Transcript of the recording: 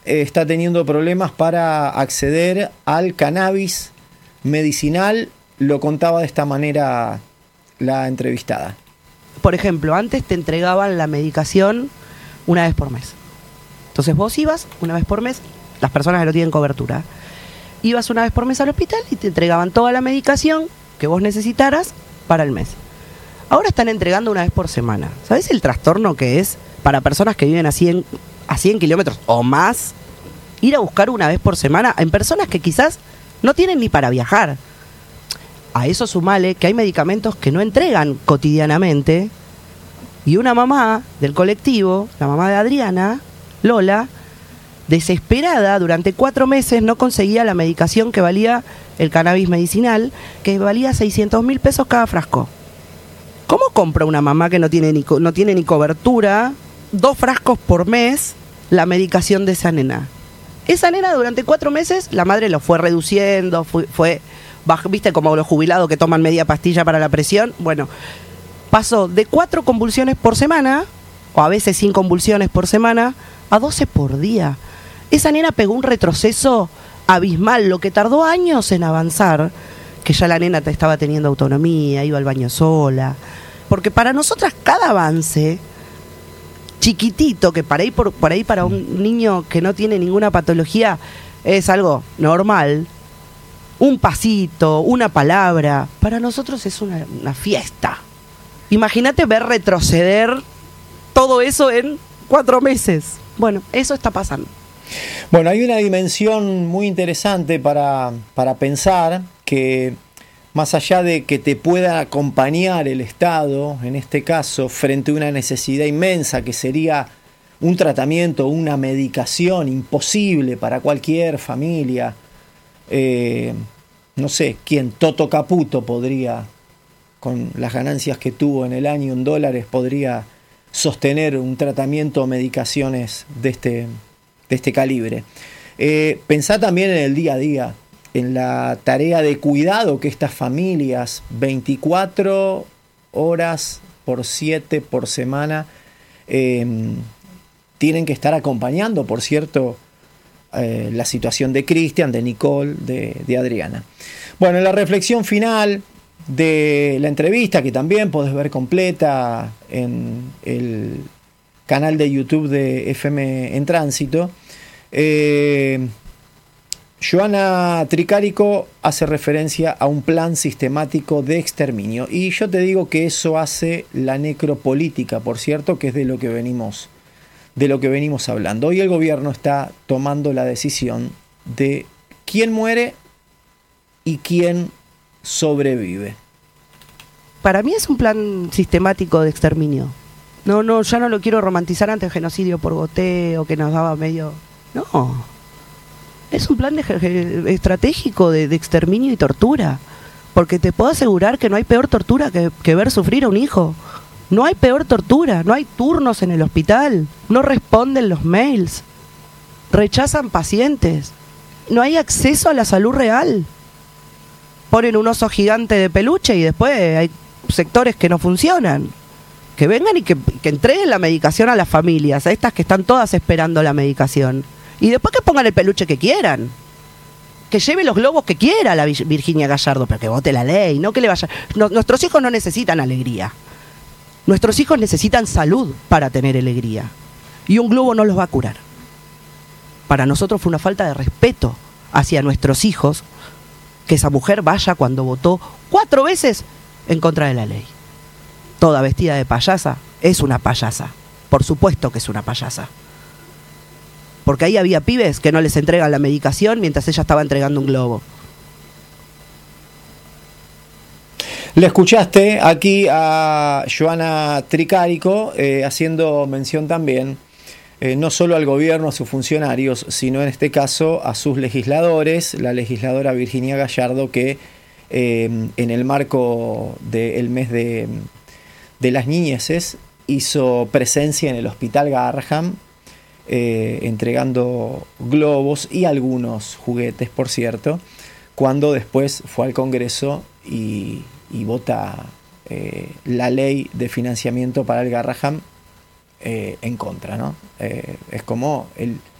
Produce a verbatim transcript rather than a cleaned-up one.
eh, está teniendo problemas para acceder al cannabis medicinal. Lo contaba de esta manera la entrevistada. Por ejemplo, antes te entregaban la medicación una vez por mes. Entonces vos ibas una vez por mes, las personas que no tienen cobertura, ibas una vez por mes al hospital y te entregaban toda la medicación que vos necesitaras para el mes. Ahora están entregando una vez por semana. ¿Sabés el trastorno que es para personas que viven a cien, a cien kilómetros o más? Ir a buscar una vez por semana en personas que quizás no tienen ni para viajar. A eso sumale que hay medicamentos que no entregan cotidianamente. Y una mamá del colectivo, la mamá de Adriana, Lola, desesperada, durante cuatro meses no conseguía la medicación que valía el cannabis medicinal, que valía seiscientos mil pesos cada frasco. ¿Cómo compra una mamá que no tiene ni, no tiene ni cobertura, dos frascos por mes, la medicación de esa nena? Esa nena durante cuatro meses, la madre lo fue reduciendo, fue, fue viste como los jubilados que toman media pastilla para la presión. Bueno, pasó de cuatro convulsiones por semana, o a veces sin convulsiones por semana, a doce por día. Esa nena pegó un retroceso abismal, lo que tardó años en avanzar, que ya la nena estaba teniendo autonomía, iba al baño sola. Porque para nosotras cada avance chiquitito, que para ahí, por, por ahí para un niño que no tiene ninguna patología es algo normal, un pasito, una palabra, para nosotros es una, una fiesta. Imagínate ver retroceder todo eso en cuatro meses. Bueno, eso está pasando. Bueno, hay una dimensión muy interesante para, para pensar, que más allá de que te pueda acompañar el Estado, en este caso, frente a una necesidad inmensa que sería un tratamiento, una medicación imposible para cualquier familia, eh, no sé, quién, Toto Caputo podría, con las ganancias que tuvo en el año en dólares, podría sostener un tratamiento o medicaciones de este, de este calibre. Eh, pensá también en el día a día, en la tarea de cuidado que estas familias, veinticuatro horas por siete por semana, eh, tienen que estar acompañando, por cierto, eh, la situación de Cristian, de Nicole, de, de Adriana. Bueno, en la reflexión final de la entrevista, que también podés ver completa en el canal de YouTube de F M en Tránsito, eh, Joana Tricarico hace referencia a un plan sistemático de exterminio. Y yo te digo que eso hace la necropolítica, por cierto, que es de lo que venimos, de lo que venimos hablando. Hoy el gobierno está tomando la decisión de quién muere y quién sobrevive. Para mí es un plan sistemático de exterminio. No, no, ya no lo quiero romantizar ante el genocidio por goteo, que nos daba medio... No. Es un plan de, de, estratégico de, de exterminio y tortura. Porque te puedo asegurar que no hay peor tortura que, que ver sufrir a un hijo. No hay peor tortura. No hay turnos en el hospital. No responden los mails. Rechazan pacientes. No hay acceso a la salud real. Ponen un oso gigante de peluche y después hay sectores que no funcionan. Que vengan y que, que entreguen la medicación a las familias, a estas que están todas esperando la medicación. Y después que pongan el peluche que quieran. Que lleve los globos que quiera la Virginia Gallardo, pero que vote la ley, no que le vaya... No, nuestros hijos no necesitan alegría. Nuestros hijos necesitan salud para tener alegría. Y un globo no los va a curar. Para nosotros fue una falta de respeto hacia nuestros hijos que esa mujer vaya cuando votó cuatro veces en contra de la ley. Toda vestida de payasa, es una payasa. Por supuesto que es una payasa. Porque ahí había pibes que no les entregan la medicación mientras ella estaba entregando un globo. Le escuchaste aquí a Joana Tricarico eh, haciendo mención también eh, no solo al gobierno, a sus funcionarios, sino en este caso a sus legisladores, la legisladora Virginia Gallardo, que eh, en el marco del mes de, de las niñeces hizo presencia en el Hospital Garrahan, eh, entregando globos y algunos juguetes, por cierto, cuando después fue al Congreso y, y vota eh, la ley de financiamiento para el Garrahan eh, en contra, ¿no? Eh, es como el